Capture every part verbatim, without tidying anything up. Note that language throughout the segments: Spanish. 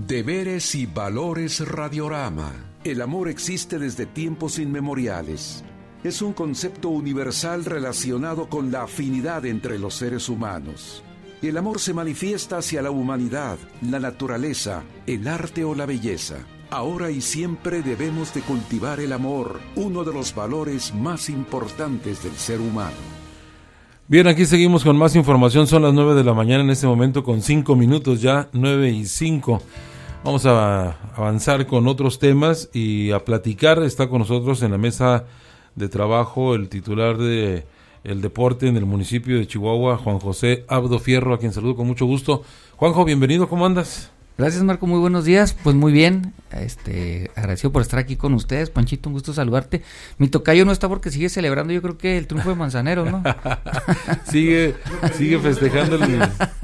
Deberes y valores Radiorama. El amor existe desde tiempos inmemoriales. Es un concepto universal relacionado con la afinidad entre los seres humanos. El amor se manifiesta hacia la humanidad, la naturaleza, el arte o la belleza. Ahora y siempre debemos de cultivar el amor, uno de los valores más importantes del ser humano. Bien, aquí seguimos con más información. Son las nueve de la mañana en este momento con cinco minutos ya, nueve y cinco. Vamos a avanzar con otros temas y a platicar. Está con nosotros en la mesa de trabajo el titular de el deporte en el municipio de Chihuahua, Juan José Abdo Fierro, a quien saludo con mucho gusto. Juanjo, bienvenido, ¿cómo andas? Gracias, Marco, muy buenos días. Pues muy bien, este, agradecido por estar aquí con ustedes. Panchito, un gusto saludarte. Mi tocayo no está porque sigue celebrando, yo creo que el triunfo de Manzanero, ¿no? sigue, sigue festejando el,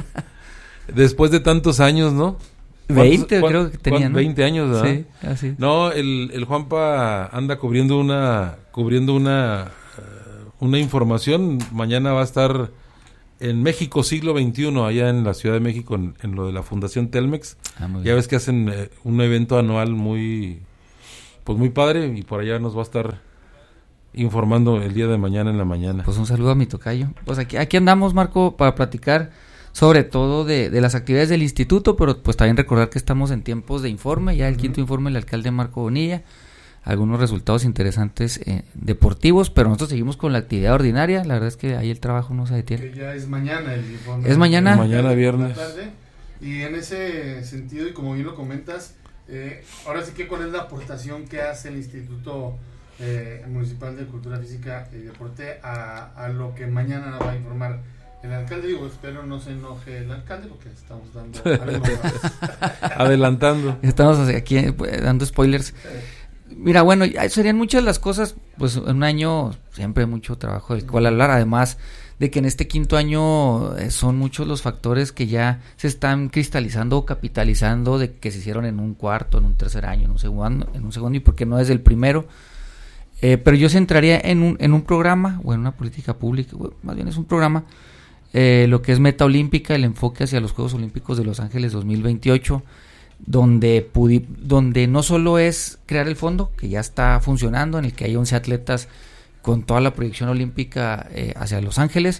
después de tantos años, ¿no? veinte creo que tenía, ¿no? veinte años, ¿verdad? Sí, así. No, el, el Juanpa anda cubriendo una, cubriendo una, una información. Mañana va a estar en México siglo veintiuno, allá en la Ciudad de México, en, en lo de la Fundación Telmex. Ah, ya ves que hacen eh, un evento anual muy, pues muy padre, y por allá nos va a estar informando el día de mañana en la mañana. Pues un saludo a mi tocayo. Pues aquí, aquí andamos, Marco, para platicar sobre todo de, de las actividades del instituto, pero pues también recordar que estamos en tiempos de informe, ya el uh-huh. quinto informe del alcalde Marco Bonilla, algunos resultados interesantes eh, deportivos, pero nosotros seguimos con la actividad ordinaria. La verdad es que ahí el trabajo no se detiene. Que ya es mañana el informe. Es mañana. Mañana viernes. Tarde, y en ese sentido, y como bien lo comentas, eh, ahora sí que cuál es la aportación que hace el Instituto eh, Municipal de Cultura Física y Deporte a, a lo que mañana va a informar el alcalde. Digo, espero no se enoje el alcalde porque estamos dando algo más. Adelantando. Estamos aquí pues, dando spoilers. Eh. Mira, bueno, serían muchas las cosas, pues en un año siempre hay mucho trabajo del cual hablar, además de que en este quinto año eh, son muchos los factores que ya se están cristalizando o capitalizando de que se hicieron en un cuarto, en un tercer año, en un segundo, en un segundo y porque no es el primero, eh, pero yo centraría en un, en un programa o en una política pública, bueno, más bien es un programa, eh, lo que es Meta Olímpica, el enfoque hacia los Juegos Olímpicos de Los Ángeles dos mil veintiocho, donde pudi- donde no solo es crear el fondo, que ya está funcionando, en el que hay once atletas con toda la proyección olímpica eh, hacia Los Ángeles,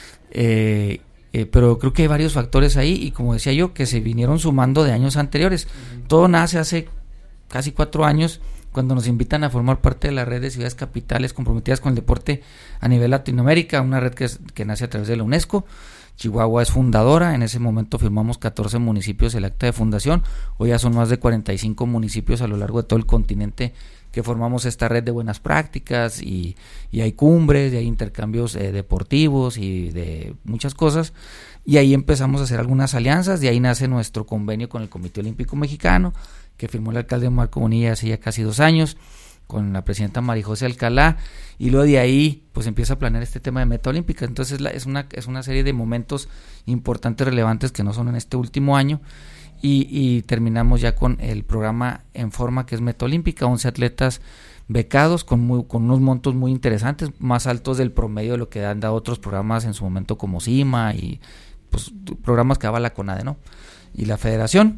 eh, eh, pero creo que hay varios factores ahí, y como decía yo, que se vinieron sumando de años anteriores. Uh-huh. Todo nace hace casi cuatro años, cuando nos invitan a formar parte de la red de ciudades capitales comprometidas con el deporte a nivel Latinoamérica, una red que, es, que nace a través de la UNESCO. Chihuahua es fundadora, en ese momento firmamos catorce municipios el acta de fundación, hoy ya son más de cuarenta y cinco municipios a lo largo de todo el continente que formamos esta red de buenas prácticas, y, y hay cumbres, y hay intercambios eh, deportivos y de muchas cosas, y ahí empezamos a hacer algunas alianzas. De ahí nace nuestro convenio con el Comité Olímpico Mexicano, que firmó el alcalde Marco Bonilla hace ya casi dos años, con la presidenta María José Alcalá, y luego de ahí pues empieza a planear este tema de Meta Olímpica. Entonces la, es una es una serie de momentos importantes, relevantes, que no son en este último año, y, y terminamos ya con el programa en forma, que es Meta Olímpica, once atletas becados con muy, con unos montos muy interesantes, más altos del promedio de lo que han dado otros programas en su momento como CIMA y pues programas que daba la CONADE, ¿no? Y la Federación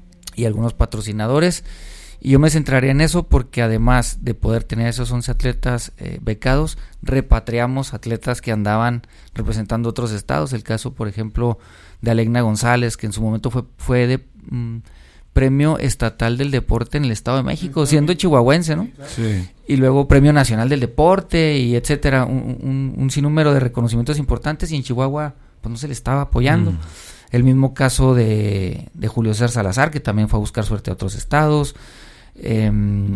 y algunos patrocinadores. Y yo me centraré en eso porque además de poder tener esos once atletas eh, becados, repatriamos atletas que andaban representando otros estados. El caso, por ejemplo, de Alegna González, que en su momento fue, fue de mm, premio estatal del deporte en el Estado de México, siendo chihuahuense, ¿no? Sí. Y luego premio nacional del deporte y etcétera, un, un, un sinnúmero de reconocimientos importantes, y en Chihuahua pues no se le estaba apoyando. Mm. El mismo caso de, de Julio César Salazar, que también fue a buscar suerte a otros estados. Eh,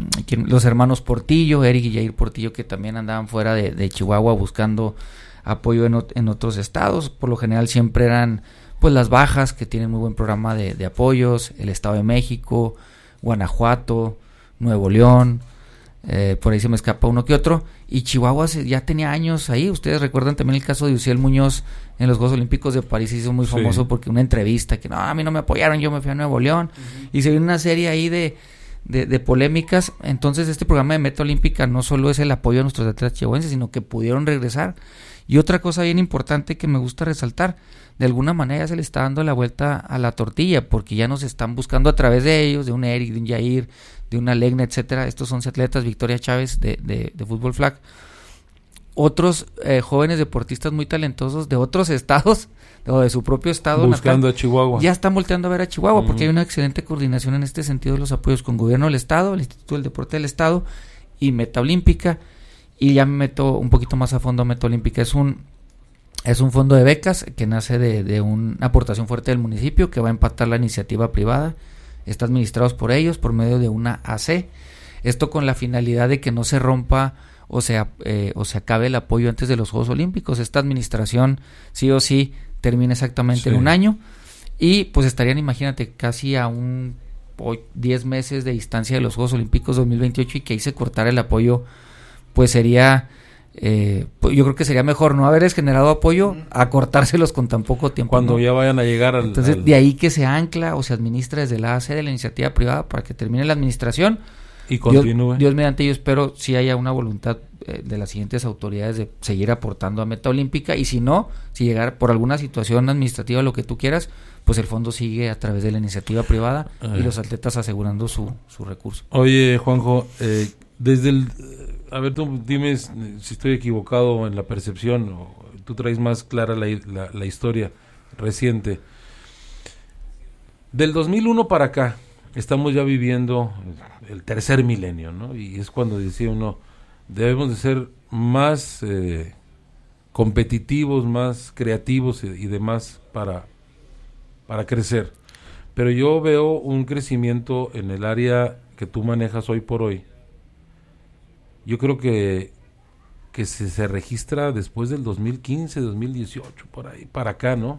los hermanos Portillo, Eric y Jair Portillo, que también andaban fuera de, de Chihuahua buscando apoyo en, en otros estados. Por lo general siempre eran pues las bajas, que tienen muy buen programa de, de apoyos, el Estado de México, Guanajuato, Nuevo León, eh, por ahí se me escapa uno que otro, y Chihuahua se, ya tenía años ahí. Ustedes recuerdan también el caso de Uciel Muñoz en los Juegos Olímpicos de París, se hizo muy famoso, sí, porque una entrevista que no, a mí no me apoyaron, yo me fui a Nuevo León, uh-huh. y se vio una serie ahí de de, de polémicas. Entonces este programa de Meta Olímpica no solo es el apoyo a nuestros atletas chihuahuenses, sino que pudieron regresar. Y otra cosa bien importante que me gusta resaltar, de alguna manera ya se le está dando la vuelta a la tortilla, porque ya nos están buscando a través de ellos, de un Eric, de un Jair, de una Legna, etcétera. Estos once atletas, Victoria Chávez de, de, de fútbol flag, otros eh, jóvenes deportistas muy talentosos de otros estados o de su propio estado buscando natal, a Chihuahua, ya están volteando a ver a Chihuahua, uh-huh. porque hay una excelente coordinación en este sentido de los apoyos con gobierno del estado, el Instituto del Deporte del Estado y Meta Olímpica. Y ya me meto un poquito más a fondo a Meta Olímpica. Es un es un fondo de becas que nace de, de una aportación fuerte del municipio, que va a empatar la iniciativa privada. Está administrados por ellos por medio de una A C. Esto con la finalidad de que no se rompa o sea, eh, o se acabe el apoyo antes de los Juegos Olímpicos. Esta administración sí o sí termina exactamente sí. en un año, y pues estarían, imagínate, casi a un diez meses de distancia de los Juegos Olímpicos dos mil veintiocho, y que ahí se cortara el apoyo, pues sería, eh, pues yo creo que sería mejor no haberles generado apoyo a cortárselos con tan poco tiempo. Cuando ¿no? ya vayan a llegar al... Entonces al... de ahí que se ancla o se administra desde la A C de la iniciativa privada para que termine la administración. Y continúe. Dios, Dios mediante, yo espero si haya una voluntad eh, de las siguientes autoridades de seguir aportando a Meta Olímpica, y si no, si llegar por alguna situación administrativa, lo que tú quieras, pues el fondo sigue a través de la iniciativa privada Ay. y los atletas asegurando su, su recurso. Oye, Juanjo, eh, desde el... A ver, tú dime si estoy equivocado en la percepción, o tú traes más clara la, la, la historia reciente. Del dos mil uno para acá, estamos ya viviendo el tercer milenio, ¿no? Y es cuando decía uno, debemos de ser más eh, competitivos, más creativos y, y demás para, para crecer. Pero yo veo un crecimiento en el área que tú manejas hoy por hoy. Yo creo que, que se, se registra después del dos mil quince, dos mil dieciocho, por ahí, para acá, ¿no?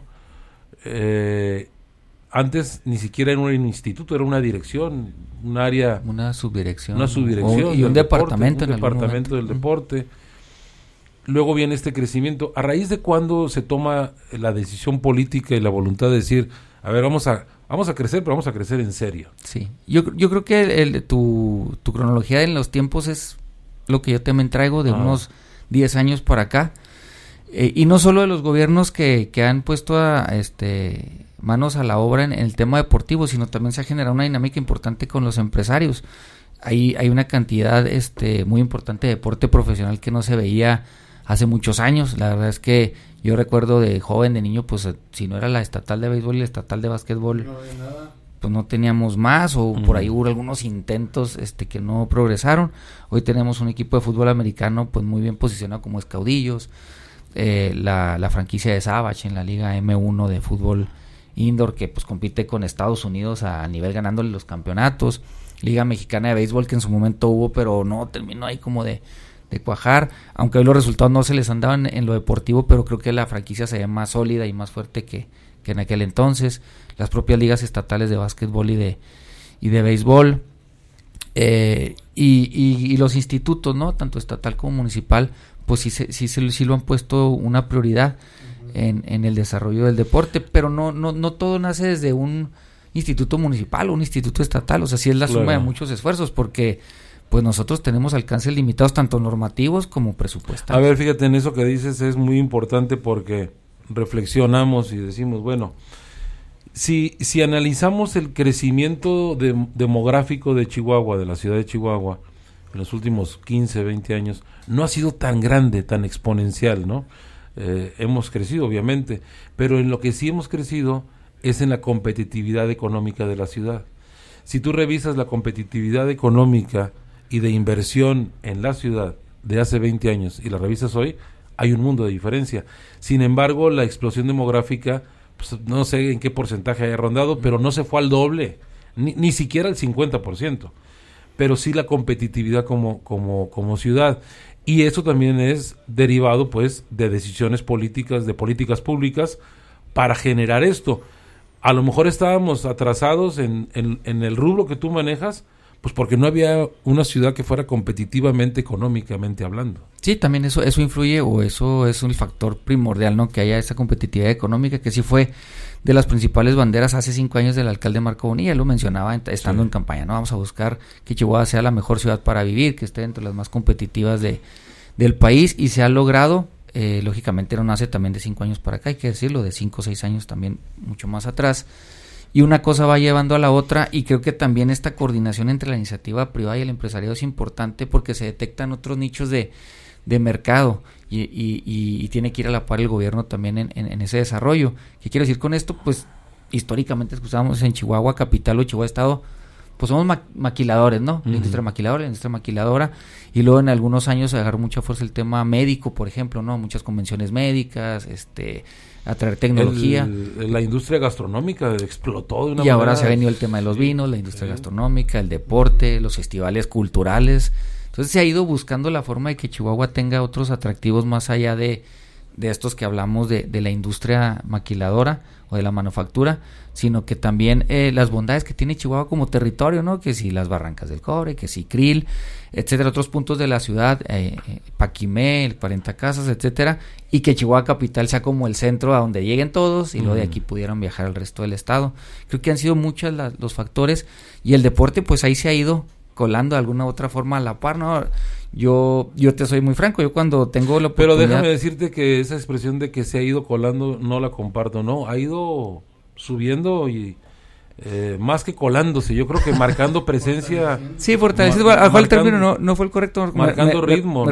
Eh... Antes ni siquiera era un instituto, era una dirección, un área... Una subdirección. Una subdirección. O, y un departamento. Deporte, un departamento del deporte. Luego viene este crecimiento. ¿A raíz de cuándo se toma la decisión política y la voluntad de decir, a ver, vamos a vamos a crecer, pero vamos a crecer en serio? Sí, yo, yo creo que el, el, tu, tu cronología en los tiempos es lo que yo también traigo de ah. unos diez años para acá. Eh, y no solo de los gobiernos que, que han puesto a... este manos a la obra en, en el tema deportivo, sino también se ha generado una dinámica importante con los empresarios. Hay, hay una cantidad este muy importante de deporte profesional que no se veía hace muchos años. La verdad es que yo recuerdo de joven, de niño, pues si no era la estatal de béisbol y la estatal de básquetbol, no había nada. Pues no teníamos más, o uh-huh. por ahí hubo algunos intentos este que no progresaron. Hoy tenemos un equipo de fútbol americano pues muy bien posicionado como es Caudillos, eh, la, la franquicia de Savage en la Liga eme uno de fútbol indoor, que pues compite con Estados Unidos a, a nivel ganándole los campeonatos. Liga Mexicana de Béisbol, que en su momento hubo, pero no terminó ahí como de, de cuajar, aunque hoy los resultados no se les andaban en, en lo deportivo, pero creo que la franquicia se ve más sólida y más fuerte que, que en aquel entonces. Las propias ligas estatales de básquetbol y de y de béisbol, eh, y, y, y los institutos, ¿no? Tanto estatal como municipal, pues sí, sí, sí, sí lo han puesto una prioridad En, en el desarrollo del deporte, pero no no no todo nace desde un instituto municipal o un instituto estatal, o sea, sí es la claro. suma de muchos esfuerzos, porque pues nosotros tenemos alcances limitados tanto normativos como presupuestarios. A ver, fíjate, en eso que dices es muy importante, porque reflexionamos y decimos, bueno, si si analizamos el crecimiento de, demográfico de Chihuahua, de la ciudad de Chihuahua, en los últimos quince, veinte años, no ha sido tan grande, tan exponencial, ¿no? Eh, hemos crecido obviamente, pero en lo que sí hemos crecido es en la competitividad económica de la ciudad. Si tú revisas la competitividad económica y de inversión en la ciudad de hace veinte años y la revisas hoy, hay un mundo de diferencia. Sin embargo, la explosión demográfica, pues, no sé en qué porcentaje haya rondado, pero no se fue al doble, ni, ni siquiera al cincuenta por ciento, pero sí la competitividad como, como, como ciudad. Y eso también es derivado, pues, de decisiones políticas, de políticas públicas para generar esto. A lo mejor estábamos atrasados en, en, en el rubro que tú manejas, pues porque no había una ciudad que fuera competitivamente, económicamente hablando. Sí, también eso eso influye, o eso es un factor primordial, ¿no? Que haya esa competitividad económica, que sí fue de las principales banderas hace cinco años del alcalde Marco Bonilla. Él lo mencionaba estando sí. en campaña, ¿no? Vamos a buscar que Chihuahua sea la mejor ciudad para vivir, que esté entre las más competitivas de del país, y se ha logrado. Eh, lógicamente no nace también de cinco años para acá, hay que decirlo, de cinco o seis años también mucho más atrás. Y una cosa va llevando a la otra, y creo que también esta coordinación entre la iniciativa privada y el empresariado es importante, porque se detectan otros nichos de, de mercado y, y, y, y tiene que ir a la par el gobierno también en, en, en ese desarrollo. ¿Qué quiero decir con esto? Pues históricamente escuchábamos en Chihuahua capital o Chihuahua estado, pues somos ma- maquiladores, ¿no? Uh-huh. La industria maquiladora, la industria maquiladora, y luego en algunos años agarró mucha fuerza el tema médico, por ejemplo, ¿no? Muchas convenciones médicas, este... atraer tecnología. El, la industria gastronómica explotó de una y manera... ahora se ha venido el tema de los vinos, la industria sí. gastronómica, el deporte, los festivales culturales. Entonces se ha ido buscando la forma de que Chihuahua tenga otros atractivos más allá de, de estos que hablamos de, de la industria maquiladora o de la manufactura, sino que también eh, las bondades que tiene Chihuahua como territorio, ¿no? Que si las Barrancas del Cobre, que si Krill, etcétera, otros puntos de la ciudad, eh, eh, Paquimé, el cuarenta Casas, etcétera, y que Chihuahua capital sea como el centro a donde lleguen todos, y uh-huh. luego de aquí pudieran viajar al resto del estado. Creo que han sido muchos la, los factores, y el deporte pues ahí se ha ido colando de alguna u otra forma a la par, ¿no? Yo yo te soy muy franco, yo cuando tengo la oportunidad... Pero déjame decirte que esa expresión de que se ha ido colando no la comparto, no, ha ido subiendo y eh, más que colándose, yo creo que marcando presencia... Sí, fortalecido, mar, a cuál término no, no fue el correcto. Marcando me, ritmo, me,